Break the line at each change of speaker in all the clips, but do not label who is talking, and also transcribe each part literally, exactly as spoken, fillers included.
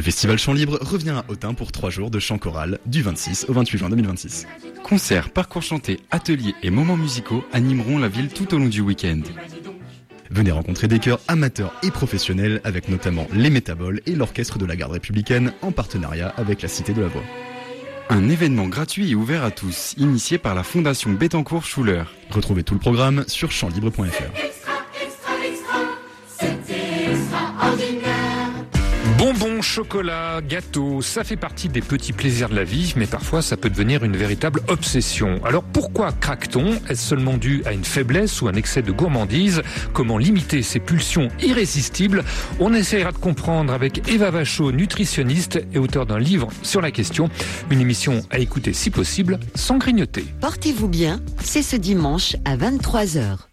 festival Chant Libre revient à Autun pour trois jours de chant choral du vingt-six au vingt-huit juin deux mille vingt-six.
Concerts, parcours chantés, ateliers et moments musicaux animeront la ville tout au long du week-end.
Venez rencontrer des chœurs amateurs et professionnels avec notamment les Métaboles et l'Orchestre de la Garde républicaine en partenariat avec la Cité de la Voix.
Un événement gratuit et ouvert à tous, initié par la Fondation Bettencourt-Schuller.
Retrouvez tout le programme sur chant libre point f r.
Bonbons, chocolat, gâteaux, ça fait partie des petits plaisirs de la vie, mais parfois ça peut devenir une véritable obsession. Alors pourquoi craque-t-on ? Est-ce seulement dû à une faiblesse ou un excès de gourmandise ? Comment limiter ces pulsions irrésistibles ? On essaiera de comprendre avec Eva Vachot, nutritionniste et auteure d'un livre sur la question. Une émission à écouter si possible, sans grignoter.
Portez-vous bien, c'est ce dimanche à vingt-trois heures.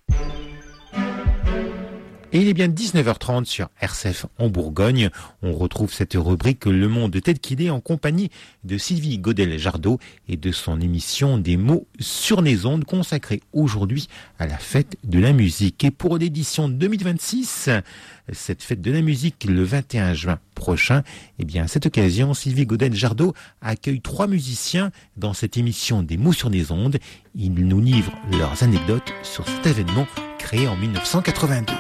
Et il est bien dix-neuf heures trente sur R C F en Bourgogne. On retrouve cette rubrique Le Monde de Ted Kidé en compagnie de Sylvie Godel-Jardot et de son émission Des mots sur les ondes consacrée aujourd'hui à la fête de la musique. Et pour l'édition deux mille vingt-six, cette fête de la musique le vingt et un juin prochain, eh bien, à cette occasion, Sylvie Godel-Jardot accueille trois musiciens dans cette émission Des mots sur les ondes. Ils nous livrent leurs anecdotes sur cet événement créé en mille neuf cent quatre-vingt-deux.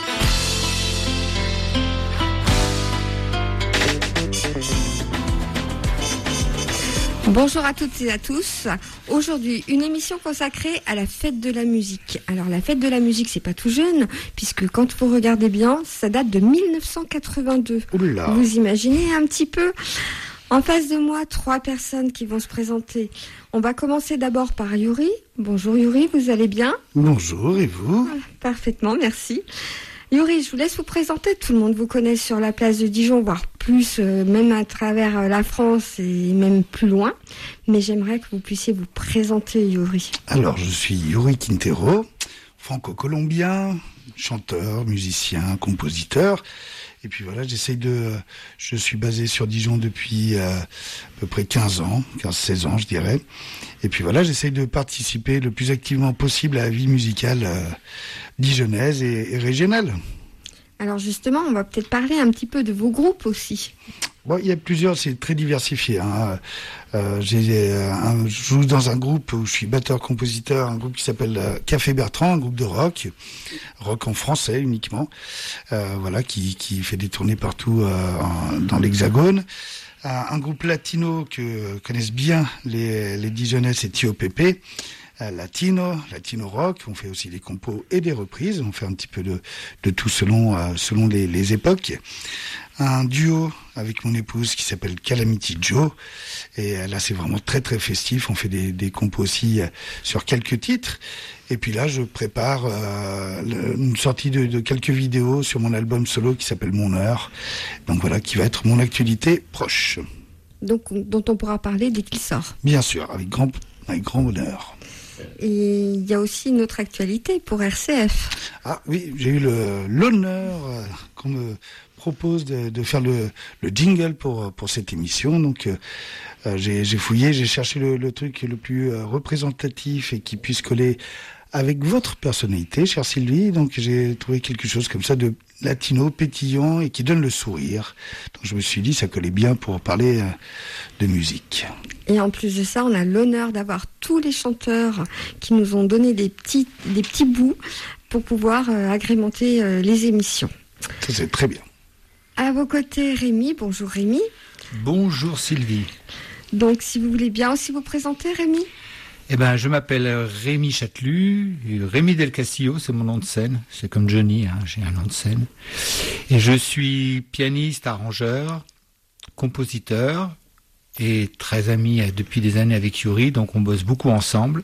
Bonjour à toutes et à tous. Aujourd'hui, une émission consacrée à la fête de la musique. Alors la fête de la musique, c'est pas tout jeune, puisque quand vous regardez bien, ça date de mille neuf cent quatre-vingt-deux. Oula. Vous imaginez un petit peu ? En face de moi, trois personnes qui vont se présenter. On va commencer d'abord par Yuri. Bonjour Yuri, vous allez bien ?
Bonjour, et vous ?
Parfaitement, merci. Yuri, je vous laisse vous présenter. Tout le monde vous connaît sur la place de Dijon, voire plus, euh, même à travers euh, la France et même plus loin. Mais j'aimerais que vous puissiez vous présenter, Yuri.
Alors, je suis Yuri Quintero, franco-colombien, chanteur, musicien, compositeur. Et puis voilà, j'essaye de... Je suis basé sur Dijon depuis euh, à peu près quinze ans, quinze seize ans, je dirais. Et puis voilà, j'essaye de participer le plus activement possible à la vie musicale euh, dijonnaise et, et régionale.
Alors justement, on va peut-être parler un petit peu de vos groupes aussi.
Bon, il y a plusieurs, c'est très diversifié. Hein. Euh, j'ai un, je joue dans un groupe où je suis batteur-compositeur, un groupe qui s'appelle euh, Café Bertrand, un groupe de rock, rock en français uniquement, euh, voilà, qui, qui fait des tournées partout euh, en, dans l'Hexagone. Euh, un groupe latino que connaissent bien les, les Dijonnais, c'est Tio Pepe. Euh, latino, latino rock, on fait aussi des compos et des reprises, on fait un petit peu de, de tout selon, euh, selon les, les époques. Un duo avec mon épouse qui s'appelle Calamity Joe, et euh, là c'est vraiment très très festif, on fait des, des compos aussi euh, sur quelques titres, et puis là je prépare euh, le, une sortie de, de quelques vidéos sur mon album solo qui s'appelle Mon Heure, donc voilà, qui va être mon actualité proche.
Donc, dont on pourra parler dès qu'il sort.
Bien sûr, avec grand, avec grand bonheur.
Et il y a aussi une autre actualité pour R C F.
Ah oui, j'ai eu le, l'honneur euh, qu'on me propose de, de faire le, le jingle pour, pour cette émission. Donc euh, j'ai, j'ai fouillé, j'ai cherché le, le truc le plus euh, représentatif et qui puisse coller avec votre personnalité, chère Sylvie. Donc j'ai trouvé quelque chose comme ça de latino, pétillant et qui donne le sourire. Donc je me suis dit ça collait bien pour parler euh, de musique.
Et en plus de ça, on a l'honneur d'avoir tous les chanteurs qui nous ont donné des petits, des petits bouts pour pouvoir euh, agrémenter euh, les émissions.
Ça c'est très bien.
À vos côtés, Rémi. Bonjour Rémi.
Bonjour Sylvie.
Donc si vous voulez bien aussi vous présenter, Rémi.
Eh ben, je m'appelle Rémi Châtelu, Rémi Del Castillo, c'est mon nom de scène. C'est comme Johnny, hein, j'ai un nom de scène. Et je suis pianiste, arrangeur, compositeur et très ami depuis des années avec Yuri, donc on bosse beaucoup ensemble.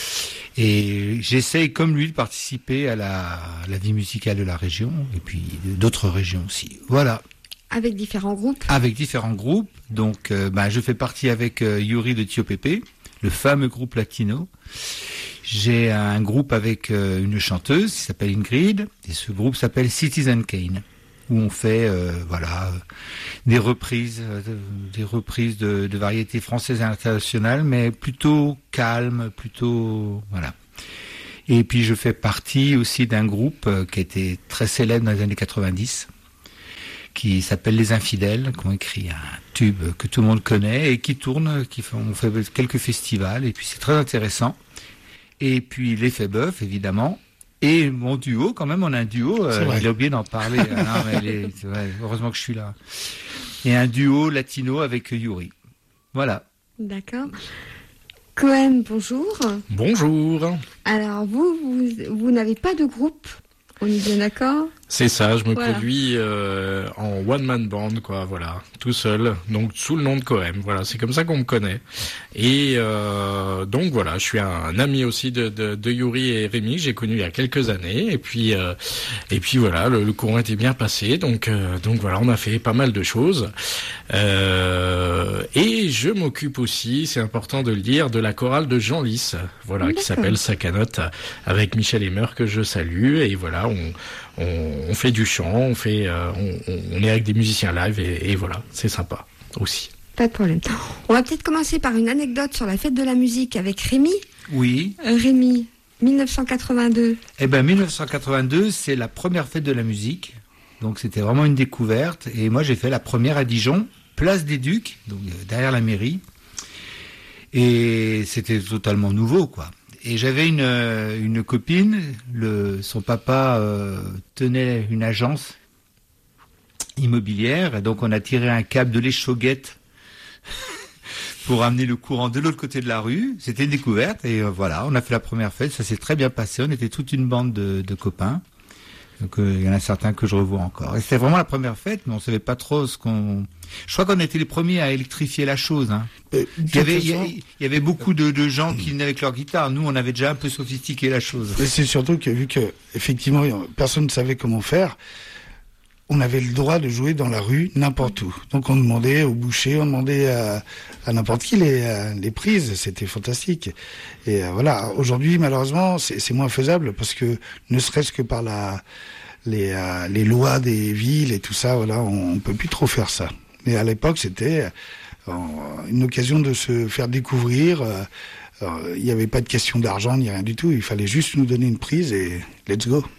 Et j'essaye, comme lui, de participer à la, à la vie musicale de la région et puis d'autres régions aussi. Voilà.
Avec différents groupes.
Avec différents groupes. Donc, euh, ben, je fais partie avec euh, Yuri de Tio Pepe, le fameux groupe latino. J'ai un groupe avec euh, une chanteuse qui s'appelle Ingrid, et ce groupe s'appelle Citizen Kane, où on fait euh, voilà euh, des reprises, euh, des reprises de, de variétés françaises et internationales, mais plutôt calmes, plutôt voilà. Et puis je fais partie aussi d'un groupe euh, qui a été très célèbre dans les années quatre-vingt-dix, qui s'appelle Les Infidèles, qui ont écrit un tube que tout le monde connaît et qui tourne, qui font, on fait quelques festivals et puis c'est très intéressant. Et puis l'effet bœuf, évidemment. Et mon duo, quand même, on a un duo. Euh, il a oublié d'en parler. Ah, non, mais elle est, c'est vrai, heureusement que je suis là. Et un duo latino avec Yuri. Voilà.
D'accord. Cohen, bonjour.
Bonjour.
Alors vous, vous, vous n'avez pas de groupe, on est bien d'accord ?
C'est ça, je me
voilà.
produis euh, en one man band, quoi, voilà, tout seul, donc sous le nom de Cohen, voilà, c'est comme ça qu'on me connaît. Et euh, donc voilà, je suis un, un ami aussi de, de, de Yuri et Rémi, que j'ai connu il y a quelques années, et puis euh, et puis voilà, le, le courant était bien passé, donc euh, donc voilà, on a fait pas mal de choses. Euh, et je m'occupe aussi, c'est important de le dire, de la chorale de Jean Lys, voilà, D'accord. qui s'appelle Sakanote, avec Michel Emer que je salue, et voilà, on On, on fait du chant, on fait, euh, on, on est avec des musiciens live et, et voilà, c'est sympa aussi.
Pas de problème. On va peut-être commencer par une anecdote sur la fête de la musique avec Rémi.
Oui.
Euh, Rémi, dix-neuf cent quatre-vingt-deux.
Eh ben, dix-neuf cent quatre-vingt-deux, c'est la première fête de la musique. Donc, c'était vraiment une découverte. Et moi, j'ai fait la première à Dijon, place des Ducs, donc euh, derrière la mairie. Et c'était totalement nouveau, quoi. Et j'avais une une copine, le, son papa euh, tenait une agence immobilière, et donc on a tiré un câble de l'échauguette pour amener le courant de l'autre côté de la rue. C'était une découverte, et euh, voilà, on a fait la première fête, ça s'est très bien passé, on était toute une bande de, de copains. Donc il euh, y en a certains que je revois encore. Et c'était vraiment la première fête, mais on savait pas trop ce qu'on... Je crois qu'on était les premiers à électrifier la chose. Hein. Euh, il, y avait, il, y a, il y avait beaucoup de, de gens qui venaient avec leur guitare. Nous, on avait déjà un peu sophistiqué la chose.
Mais c'est surtout que vu que effectivement personne ne savait comment faire, on avait le droit de jouer dans la rue n'importe où. Donc on demandait au boucher, on demandait à, à n'importe qui les, les prises. C'était fantastique. Et euh, voilà. Aujourd'hui, malheureusement, c'est, c'est moins faisable parce que ne serait-ce que par la les, euh, les lois des villes et tout ça, voilà, on, on peut plus trop faire ça. Mais à l'époque, c'était euh, une occasion de se faire découvrir. Euh, il n'y avait pas de question d'argent ni rien du tout. Il fallait juste nous donner une prise et let's go.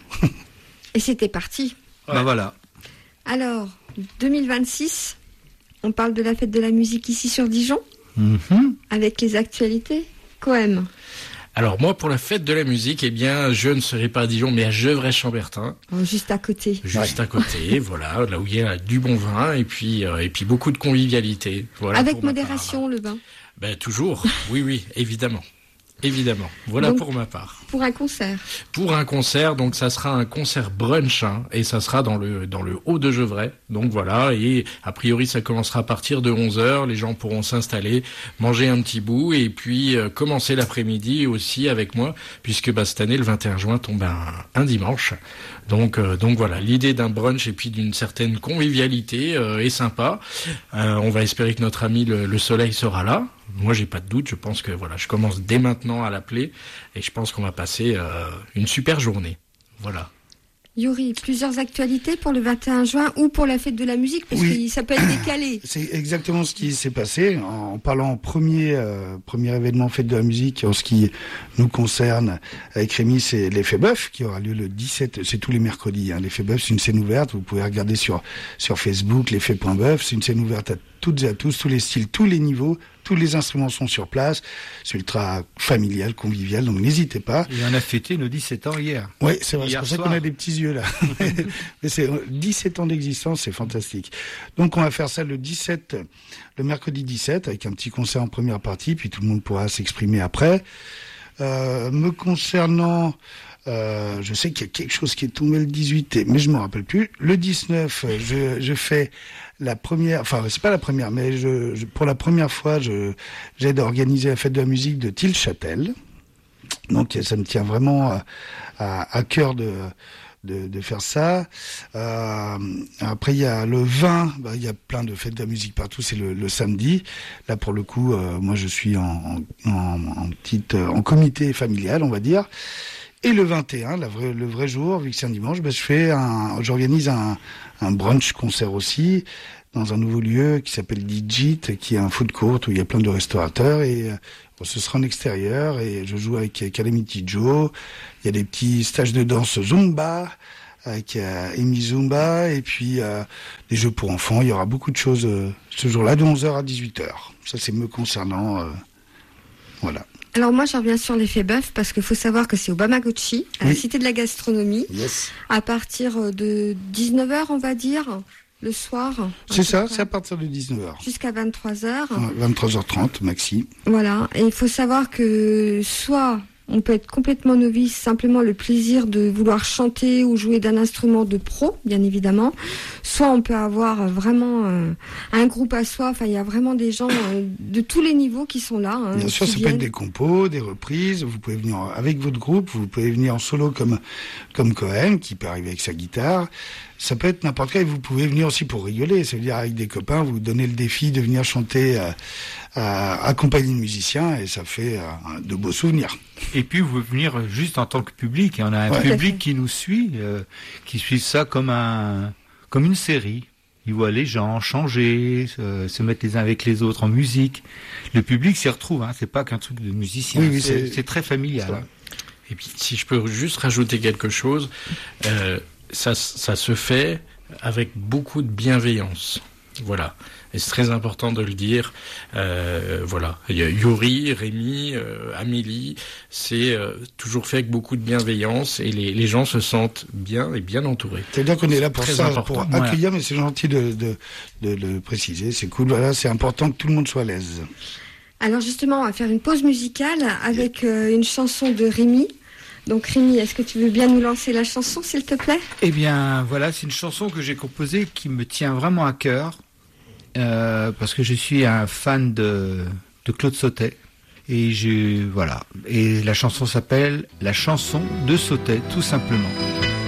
Et c'était parti.
Ouais. Ben voilà.
Alors, deux mille vingt-six, on parle de la fête de la musique ici sur Dijon,
mm-hmm.
avec les actualités. Cohen.
Alors moi, pour la fête de la musique, eh bien, je ne serai pas à Dijon, mais à Gevrey-Chambertin.
Oh, juste à côté.
Juste ouais. à côté, voilà, là où il y a du bon vin et puis euh, et puis beaucoup de convivialité. Voilà.
Avec modération, le vin.
Ben toujours, oui, oui, évidemment. Évidemment. Voilà donc, pour ma part.
Pour un concert.
Pour un concert, donc ça sera un concert brunch, hein, et ça sera dans le dans le haut de Gevrey. Donc voilà, et a priori ça commencera à partir de onze heures, les gens pourront s'installer, manger un petit bout et puis euh, commencer l'après-midi aussi avec moi, puisque bah cette année le vingt et un juin tombe un, un dimanche. Donc euh, donc voilà, l'idée d'un brunch et puis d'une certaine convivialité euh, est sympa. Euh, on va espérer que notre ami le, le soleil sera là. Moi, j'ai pas de doute. Je pense que voilà, je commence dès maintenant à l'appeler et je pense qu'on va passer euh, une super journée. Voilà.
Yuri, plusieurs actualités pour le vingt et un juin ou pour la fête de la musique, parce oui. que ça peut être décalé.
C'est exactement ce qui s'est passé. En parlant premier euh, premier événement fête de la musique, en ce qui nous concerne avec Rémi, c'est l'effet bœuf qui aura lieu le dix-sept. C'est tous les mercredis. Hein. L'effet bœuf, c'est une scène ouverte. Vous pouvez regarder sur sur Facebook l'effet point bœuf. C'est une scène ouverte à toutes et à tous, tous les styles, tous les niveaux. Tous les instruments sont sur place. C'est ultra familial, convivial, donc n'hésitez pas.
Et on a fêté nos dix-sept ans hier.
Oui, c'est vrai, c'est pour ça qu'on a des petits yeux là. Mais c'est dix-sept ans d'existence, c'est fantastique. Donc on va faire ça le dix-sept, le mercredi dix-sept, avec un petit concert en première partie, puis tout le monde pourra s'exprimer après. Euh, me concernant, euh, je sais qu'il y a quelque chose qui est tombé le dix-huit, mais je m'en rappelle plus. Le dix-neuf, je, je fais la première, enfin c'est pas la première, mais je, je pour la première fois, je j'aide à organiser la fête de la musique de Tilchâtel. Donc ça me tient vraiment à, à, à cœur de, de de faire ça. Euh, après il y a le vingt, bah, il y a plein de fêtes de la musique partout. C'est le, le samedi. Là pour le coup, euh, moi je suis en, en, en petite en comité familial, on va dire. Et le vingt et un, la vraie, le vrai jour, vu que c'est un dimanche, bah, je fais un, j'organise un, un brunch concert aussi, dans un nouveau lieu qui s'appelle Digit, qui est un food court où il y a plein de restaurateurs et bon, ce sera en extérieur et je joue avec Calamity Joe. Il y a des petits stages de danse Zumba avec euh, Amy Zumba, et puis euh, des jeux pour enfants. Il y aura beaucoup de choses euh, ce jour-là, de onze heures à dix-huit heures. Ça, c'est me concernant. Euh, voilà.
Alors moi, je reviens sur l'effet bœuf, parce qu'il faut savoir que c'est au Bamagochi, à oui. la Cité de la Gastronomie,
yes.
à partir de dix-neuf heures, on va dire, le soir.
C'est ça, c'est à partir de dix-neuf heures.
Jusqu'à vingt-trois heures.
vingt-trois heures trente, maxi.
Voilà, et il faut savoir que soit on peut être complètement novice, simplement le plaisir de vouloir chanter ou jouer d'un instrument de pro, bien évidemment. Soit on peut avoir vraiment euh, un groupe à soi. Enfin, il y a vraiment des gens euh, de tous les niveaux qui sont là. Hein,
bien sûr, ça viennent. Peut être des compos, des reprises. Vous pouvez venir avec votre groupe, vous pouvez venir en solo comme comme Cohen, qui peut arriver avec sa guitare. Ça peut être n'importe quoi, et vous pouvez venir aussi pour rigoler. Ça veut dire avec des copains, vous donnez le défi de venir chanter euh, euh, accompagné de musiciens, et ça fait euh, de beaux souvenirs.
Et puis vous pouvez venir juste en tant que public. Et on a un ouais. public qui nous suit, euh, qui suit ça comme un comme une série. Ils voient les gens changer, se, se mettre les uns avec les autres en musique. Le public s'y retrouve. Hein, c'est pas qu'un truc de musicien.
Oui, oui,
c'est, c'est, c'est très familial.
Et puis si je peux juste rajouter quelque chose. Euh, Ça, ça se fait avec beaucoup de bienveillance. Voilà. Et c'est très important de le dire. Euh, voilà. Il y a Yuri, Rémi, euh, Amélie. C'est euh, toujours fait avec beaucoup de bienveillance, et les, les gens se sentent bien et bien entourés.
C'est-à-dire qu'on est là pour
très
ça,
important.
pour accueillir, mais c'est gentil de, de, de, de le préciser. C'est cool. Voilà, c'est important que tout le monde soit à l'aise.
Alors justement, on va faire une pause musicale avec euh, une chanson de Rémi. Donc Rémi, est-ce que tu veux bien nous lancer la chanson, s'il te plaît ?
Eh bien, voilà, c'est une chanson que j'ai composée qui me tient vraiment à cœur, euh, parce que je suis un fan de, de Claude Sautet. Et je, voilà. Et la chanson s'appelle La chanson de Sautet, tout simplement.